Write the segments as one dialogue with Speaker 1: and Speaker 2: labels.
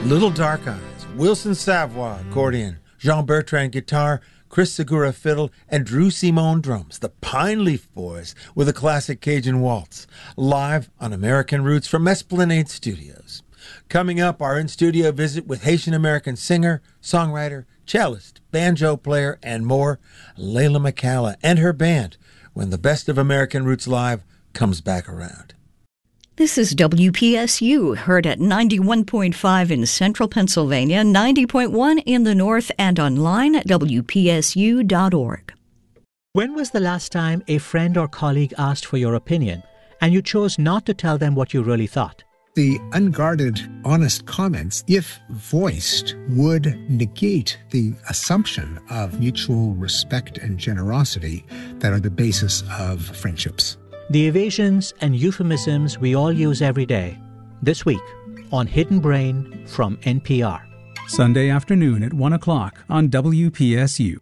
Speaker 1: Little Dark Eyes, Wilson Savoy, accordion, Jean Bertrand guitar, Chris Segura fiddle, and Drew Simone drums. The Pine Leaf Boys with a classic Cajun waltz, live on American Roots from Esplanade Studios. Coming up, our in-studio visit with Haitian-American singer, songwriter, cellist, banjo player, and more, Layla McCalla and her band, when the Best of American Roots Live comes back around.
Speaker 2: This is WPSU, heard at 91.5 in central Pennsylvania, 90.1 in the north, and online at WPSU.org.
Speaker 3: When was the last time a friend or colleague asked for your opinion, and you chose not to tell them what you really thought?
Speaker 4: The unguarded, honest comments, if voiced, would negate the assumption of mutual respect and generosity that are the basis of friendships.
Speaker 3: The evasions and euphemisms we all use every day. This week on Hidden Brain from NPR.
Speaker 5: Sunday afternoon at 1 o'clock on WPSU.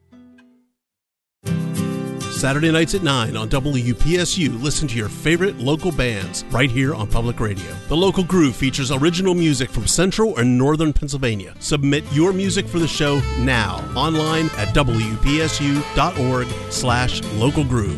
Speaker 6: Saturday nights at 9 on WPSU, listen to your favorite local bands right here on Public Radio. The Local Groove features original music from central and northern Pennsylvania. Submit your music for the show now, online at WPSU.org/localgroove.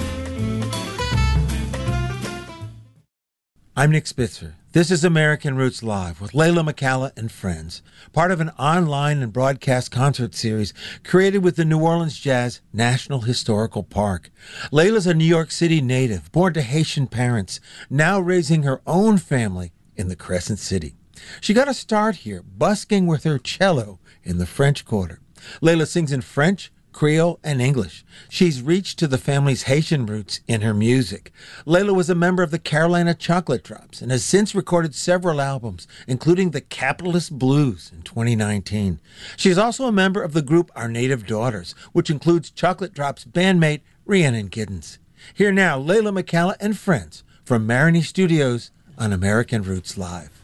Speaker 1: I'm Nick Spitzer. This is American Roots Live with Layla McCalla and friends, part of an online and broadcast concert series created with the New Orleans Jazz National Historical Park. Layla's a New York City native, born to Haitian parents, now raising her own family in the Crescent City. She got a start here, busking with her cello in the French Quarter. Layla sings in French, Creole, and English. She's reached to the family's Haitian roots in her music. Layla was a member of the Carolina Chocolate Drops and has since recorded several albums, including The Capitalist Blues in 2019. She is also a member of the group Our Native Daughters, which includes Chocolate Drops bandmate Rhiannon Giddens. Here now, Layla McCalla and friends from Marigny Studios on American Roots Live.